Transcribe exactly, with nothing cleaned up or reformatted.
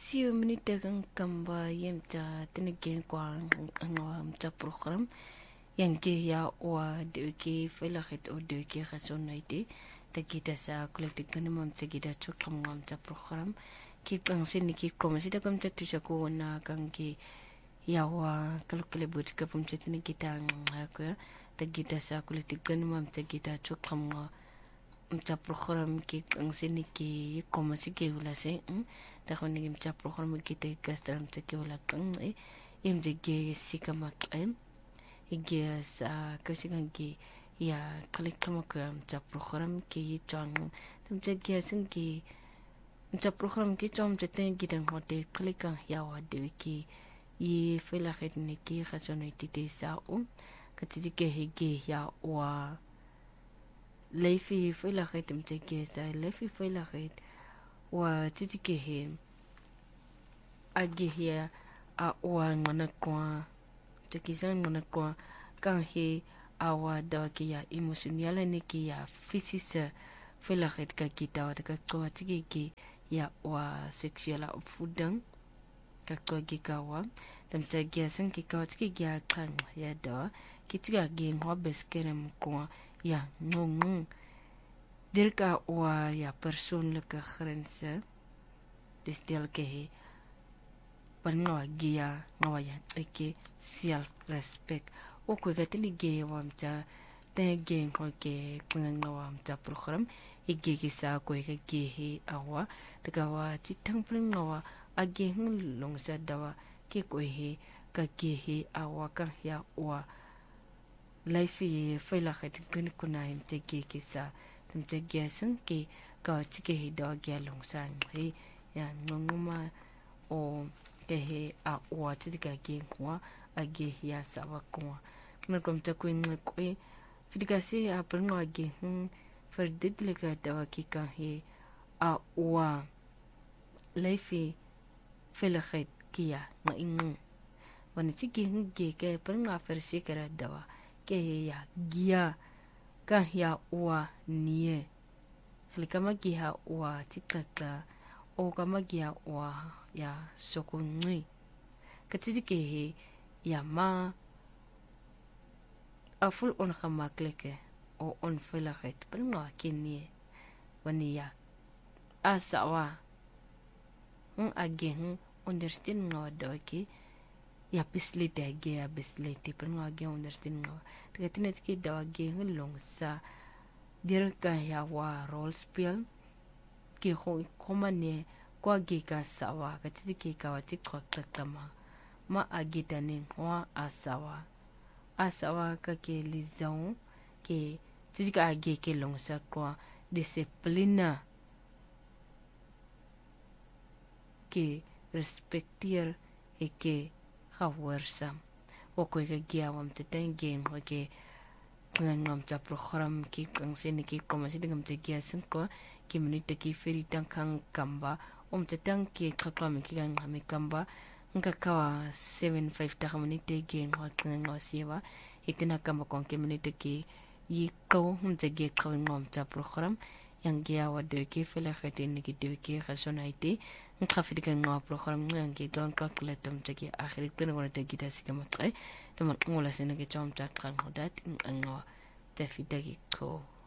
siyo minute kang kamba yem cha tinigin kwa ang cha program yang ke ya wa de ke felakhet o de ke khasonaiti takita sa kolektik kanimam tagida chukam ngam cha program ki kang sin ki komasi ta kam cha tu ko na kang ki ya wa kalokle but ka pum cha tinigita ngakya takita sa kolektik kanimam tagida chukam ngam cha program ki ang sin ki komasi ke ulase ta khoni im cha program ki te kastram cha ke ula kang e im de ge sikamak em ige sa kasigan ki ya kalik kama ka cha program ki chang tum cha ge sin ki cha program ki chom cha ten ki dan hote kalikan ya wa de ki yi fela khet ne ki khasonai ti te sa um ka ti ke he ge ya wa leifi fela khet tum cha ge sa leifi fela khet wa ti ke he age here a wa ngana kwa tekizan ngana kwa kan he awa da ki ya emotional ne ki ya physics fela khet ka kita wa ka kwa tiki ki ya wa sexual fudang ka kwa ki ka wa tam cha gya san ki ka tiki gya kan ya da ki tiga gi ngwa beskerem kwa ya ngong dirka wa ya persoonlijke grense distel ke he panwa gia ngawa ya eke self respect o ko ga tini ge wamcha te ge ko ke ngawa amcha program ege ki sa ko ga ge he awa takawa chitang pring ngawa age hung long sa dawa ke ko he ka ge he awa ka ya wa life ye faila khat kun kuna im te ge ki sa tum te ge sang ke ka chike he da ge long sa he ya ngoma o ke he a wa tika ke kwa age ya sawa kwa na kom ta kuin ko e fidika se a prengo age hm ferdit le ka ta ki ka he a wa leifi felakhet kia ma ing wan chiki nge ke prengo fer se kara dawa ke ya gia ka ya wa nie klikama ki ha wa tikaka o kama gia wa ya sokungui katidi ke he ya ma a full on khama kleke o on felakhet prengo kini wani ya asawa un again understand no doki ya bislite age ya bislite prengo age understand no tikatinat ki dawage long sa dirka ya wa role spiel ki ho komane kwa giga sawa katiti ki kawati kwa kama ma agita ni kwa asawa asawa ka ke lizon ke tika age ke longsa kwa disiplina ke respectier e ke khawersa o ko ga gia wam te tengen ho ke ngam cha program ki kang sen ki komasi ngam te gia sen ko ki minute ki feri tang kang kamba om te tang ki kakam ki gang hame kamba nga kawa seven five ta minute gen ho ngam siwa itina kamba kon ki minute ki yi ko hum te ge ko ngam cha program yang gia wa de ki fela khatin ki de ki khasonaiti nga fidi kan ngam program yang ki don calculate tum te ki akhir kun ngona te gita sikama kai tum ngola sen ki chom cha kan hodat ngwa te fidi ki ko